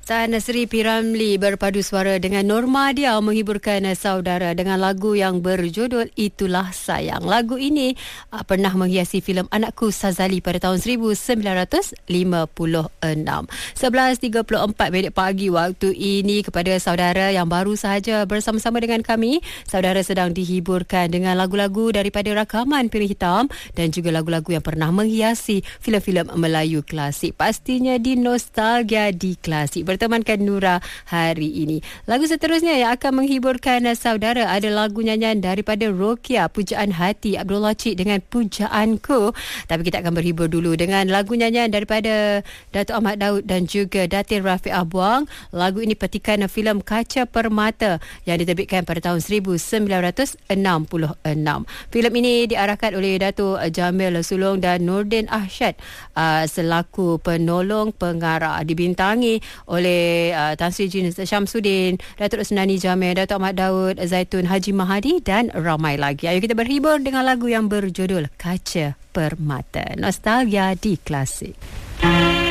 Tan Sri P. Ramlee berpadu suara dengan Norma Dia menghiburkan saudara dengan lagu yang berjudul Itulah Sayang. Lagu ini pernah menghiasi filem Anakku Sazali pada tahun 1956. 11.34 pagi waktu ini. Kepada saudara yang baru sahaja bersama-sama dengan kami, saudara sedang dihiburkan dengan lagu-lagu daripada rakaman Piring Hitam dan juga lagu-lagu yang pernah menghiasi filem-filem Melayu klasik. Pastinya di Nostalgia di Klasik. Bertemankan Nura hari ini. Lagu seterusnya yang akan menghiburkan saudara ada lagu nyanyian daripada Rokia, Pujaan Hati Abdullah Cik dengan Pujaanku. Tapi kita akan berhibur dulu dengan lagu nyanyian daripada Datuk Ahmad Daud dan juga Datin Rafiq Buang. Lagu ini petikan filem Kaca Permata yang diterbitkan pada tahun 1966. Filem ini diarahkan oleh Datuk Jamil Sulong dan Nordin Ahsyad selaku penolong pengarah. Dibintangi oleh Tan Sri Jin Syamsuddin, Datuk Usnani Jamil, Datuk Ahmad Daud, Zaitun Haji Mahadi dan ramai lagi. Ayo kita berhibur dengan lagu yang berjudul Kaca Permata. Nostalgia di Klasik.